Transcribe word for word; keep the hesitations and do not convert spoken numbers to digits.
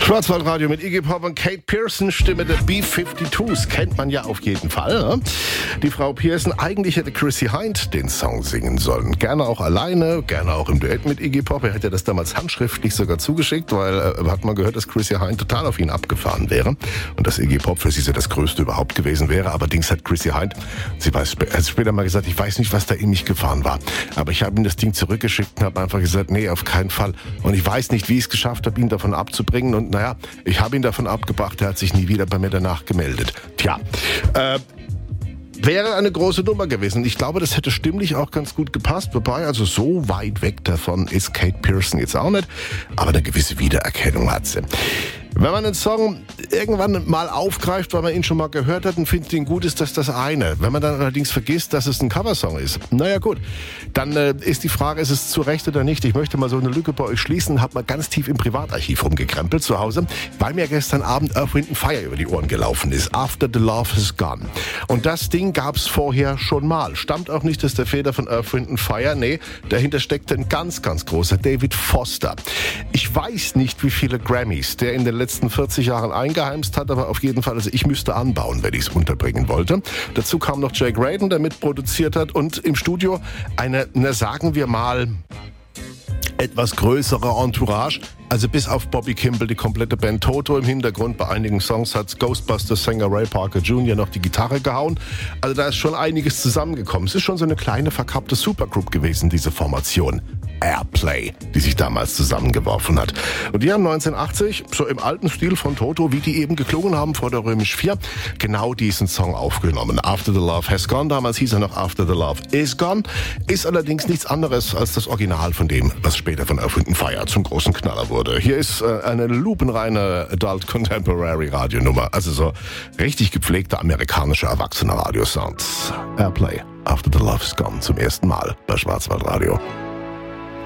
Schwarzwaldradio mit Iggy Pop und Kate Pearson, Stimme der B zweiundfünfzig. Kennt man ja auf jeden Fall. Ne? Die Frau Pearson, eigentlich hätte Chrissie Hynde den Song singen sollen. Gerne auch alleine, gerne auch im Duett mit Iggy Pop. Er hätte das damals handschriftlich sogar zugeschickt, weil äh, hat man gehört, dass Chrissie Hynde total auf ihn abgefahren wäre. Und dass Iggy Pop für sie so das Größte überhaupt gewesen wäre. Allerdings hat Chrissie Hynde, sie weiß, hat später mal gesagt, ich weiß nicht, was da in mich gefahren war. Aber ich habe ihm das Ding zurückgeschickt und habe einfach gesagt, nee, auf keinen Fall. Und ich weiß nicht, wie ich es geschafft habe, ihn davon abzubringen. Und naja, ich habe ihn davon abgebracht, er hat sich nie wieder bei mir danach gemeldet. Tja, äh, wäre eine große Nummer gewesen. Ich glaube, das hätte stimmlich auch ganz gut gepasst. Wobei, also so weit weg davon ist Kate Pearson jetzt auch nicht. Aber eine gewisse Wiedererkennung hat sie. Wenn man einen Song irgendwann mal aufgreift, weil man ihn schon mal gehört hat und findet ihn gut, ist das das eine. Wenn man dann allerdings vergisst, dass es ein Coversong ist, naja gut, dann äh, ist die Frage, ist es zu Recht oder nicht? Ich möchte mal so eine Lücke bei euch schließen, habe mal ganz tief im Privatarchiv rumgekrempelt zu Hause, weil mir gestern Abend Earth, Wind and Fire über die Ohren gelaufen ist. After the Love Has Gone. Und das Ding gab's vorher schon mal. Stammt auch nicht aus der Feder von Earth, Wind and Fire, nee, dahinter steckte ein ganz, ganz großer David Foster. Ich weiß nicht, wie viele Grammys der in den letzten vierzig Jahren eingeheimst hat, aber auf jeden Fall, also ich müsste anbauen, wenn ich es unterbringen wollte. Dazu kam noch Jake Graydon, der mitproduziert hat, und im Studio eine, na sagen wir mal, etwas größere Entourage. Also bis auf Bobby Kimball die komplette Band Toto im Hintergrund. Bei einigen Songs hat Ghostbusters-Sänger Ray Parker Junior noch die Gitarre gehauen. Also da ist schon einiges zusammengekommen. Es ist schon so eine kleine verkappte Supergroup gewesen, diese Formation Airplay, die sich damals zusammengeworfen hat. Und die haben neunzehnhundertachtzig, so im alten Stil von Toto, wie die eben geklungen haben vor der Römisch vier, genau diesen Song aufgenommen. After the Love Has Gone, damals hieß er noch After the Love Is Gone, ist allerdings nichts anderes als das Original von dem, was später von Earth, Wind and Fire zum großen Knaller wurde. Hier ist äh, eine lupenreine Adult Contemporary Radionummer, also so richtig gepflegter amerikanischer erwachsener Radiosound. Airplay, After the Love Is Gone, zum ersten Mal bei Schwarzwaldradio.